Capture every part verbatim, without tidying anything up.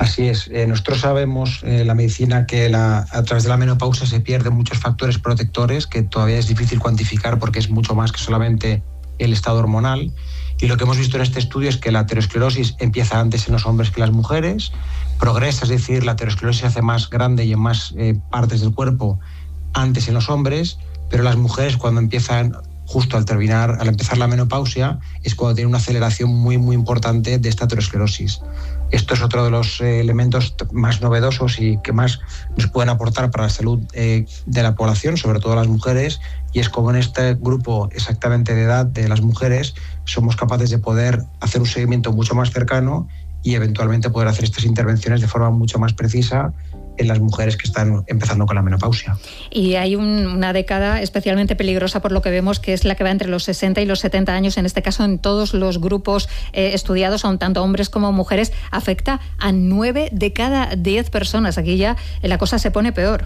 Así es. Eh, nosotros sabemos en eh, la medicina que la, a través de la menopausia se pierden muchos factores protectores que todavía es difícil cuantificar porque es mucho más que solamente el estado hormonal. Y lo que hemos visto en este estudio es que la aterosclerosis empieza antes en los hombres que en las mujeres, progresa, es decir, la aterosclerosis se hace más grande y en más eh, partes del cuerpo antes en los hombres, pero las mujeres cuando empiezan justo al terminar, al empezar la menopausia, es cuando tiene una aceleración muy, muy importante de esta aterosclerosis. Esto es otro de los eh, elementos más novedosos y que más nos pueden aportar para la salud eh, de la población, sobre todo las mujeres, y es como en este grupo exactamente de edad de las mujeres somos capaces de poder hacer un seguimiento mucho más cercano y eventualmente poder hacer estas intervenciones de forma mucho más precisa en las mujeres que están empezando con la menopausia. Y hay un, una década especialmente peligrosa por lo que vemos, que es la que va entre los sesenta y los setenta años, en este caso en todos los grupos eh, estudiados, son tanto hombres como mujeres, afecta a nueve de cada diez personas. Aquí ya la cosa se pone peor.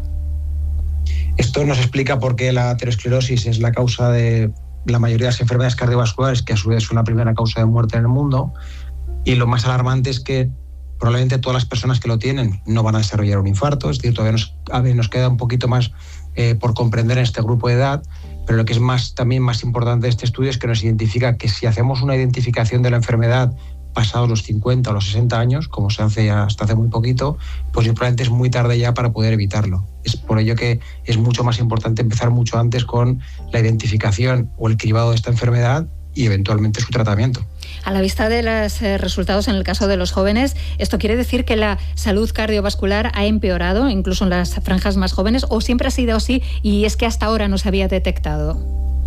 Esto nos explica por qué la aterosclerosis es la causa de la mayoría de las enfermedades cardiovasculares, que a su vez es una primera causa de muerte en el mundo, y lo más alarmante es que probablemente todas las personas que lo tienen no van a desarrollar un infarto, es decir, todavía nos, a ver, nos queda un poquito más eh, por comprender en este grupo de edad, pero lo que es más, también más importante de este estudio es que nos identifica que si hacemos una identificación de la enfermedad pasados los cincuenta o los sesenta años, como se hace hasta hace muy poquito, pues probablemente es muy tarde ya para poder evitarlo. Es por ello que es mucho más importante empezar mucho antes con la identificación o el cribado de esta enfermedad y eventualmente su tratamiento. A la vista de los eh, resultados en el caso de los jóvenes, ¿esto quiere decir que la salud cardiovascular ha empeorado, incluso en las franjas más jóvenes, o siempre ha sido así y es que hasta ahora no se había detectado?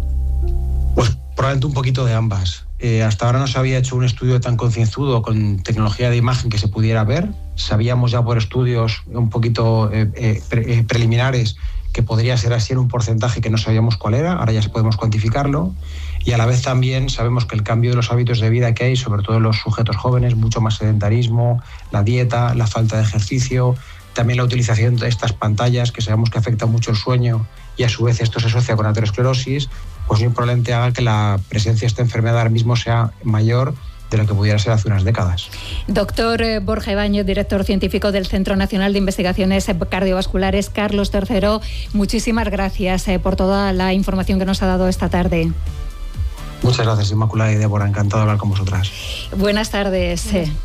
Pues probablemente un poquito de ambas. Eh, hasta ahora no se había hecho un estudio tan concienzudo con tecnología de imagen que se pudiera ver. Sabíamos ya por estudios un poquito eh, eh, pre, eh, preliminares que podría ser así en un porcentaje que no sabíamos cuál era, ahora ya podemos cuantificarlo, y a la vez también sabemos que el cambio de los hábitos de vida que hay, sobre todo en los sujetos jóvenes, mucho más sedentarismo, la dieta, la falta de ejercicio, también la utilización de estas pantallas que sabemos que afecta mucho el sueño y a su vez esto se asocia con aterosclerosis, pues muy probablemente haga que la presencia de esta enfermedad ahora mismo sea mayor de lo que pudiera ser hace unas décadas. Doctor Borja Ibáñez, director científico del Centro Nacional de Investigaciones Cardiovasculares Carlos tercero, muchísimas gracias por toda la información que nos ha dado esta tarde. Muchas gracias, Inmaculada y Débora, encantado de hablar con vosotras. Buenas tardes.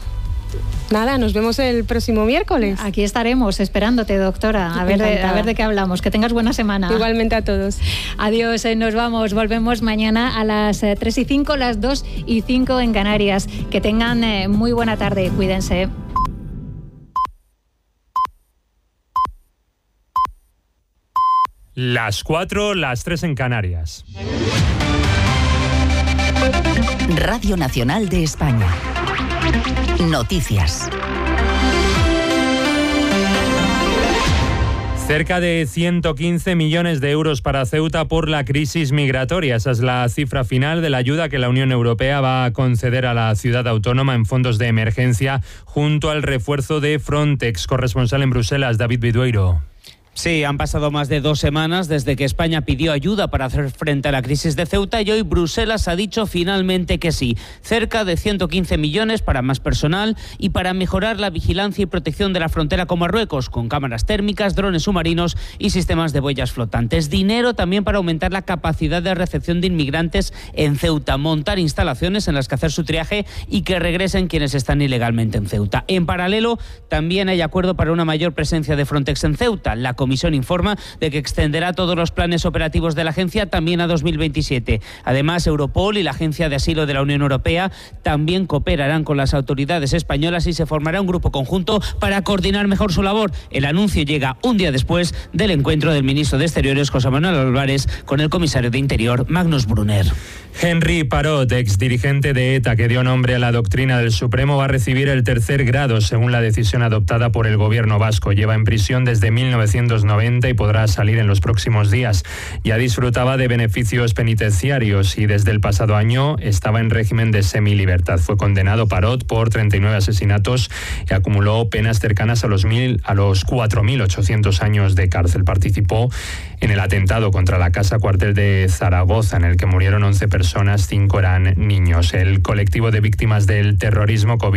Nada, nos vemos el próximo miércoles. Aquí estaremos esperándote, doctora, a ver, de, a ver de qué hablamos. Que tengas buena semana. Igualmente a todos. Adiós, eh, nos vamos. Volvemos mañana a las eh, tres y cinco, las dos y cinco en Canarias. Que tengan eh, muy buena tarde. Cuídense. Las cuatro, las tres en Canarias. Radio Nacional de España. Noticias. Cerca de ciento quince millones de euros para Ceuta por la crisis migratoria. Esa es la cifra final de la ayuda que la Unión Europea va a conceder a la ciudad autónoma en fondos de emergencia junto al refuerzo de Frontex. Corresponsal en Bruselas, David Vidueiro. Sí, han pasado más de dos semanas desde que España pidió ayuda para hacer frente a la crisis de Ceuta y hoy Bruselas ha dicho finalmente que sí. Cerca de ciento quince millones para más personal y para mejorar la vigilancia y protección de la frontera con Marruecos, con cámaras térmicas, drones submarinos y sistemas de boyas flotantes. Dinero también para aumentar la capacidad de recepción de inmigrantes en Ceuta, montar instalaciones en las que hacer su triaje y que regresen quienes están ilegalmente en Ceuta. En paralelo, también hay acuerdo para una mayor presencia de Frontex en Ceuta. La La Comisión informa de que extenderá todos los planes operativos de la agencia también a dos mil veintisiete. Además, Europol y la Agencia de Asilo de la Unión Europea también cooperarán con las autoridades españolas y se formará un grupo conjunto para coordinar mejor su labor. El anuncio llega un día después del encuentro del ministro de Exteriores, José Manuel Álvarez, con el comisario de Interior, Magnus Brunner. Henry Parot, ex dirigente de ETA que dio nombre a la doctrina del Supremo, va a recibir el tercer grado según la decisión adoptada por el gobierno vasco. Lleva en prisión desde mil novecientos noventa y podrá salir en los próximos días. Ya disfrutaba de beneficios penitenciarios y desde el pasado año estaba en régimen de semilibertad. Fue condenado Parot por treinta y nueve asesinatos y acumuló penas cercanas a los, mil, a los cuatro mil ochocientos años de cárcel. Participó en el atentado contra la casa cuartel de Zaragoza, en el que murieron once personas, cinco eran niños. El colectivo de víctimas del terrorismo COVID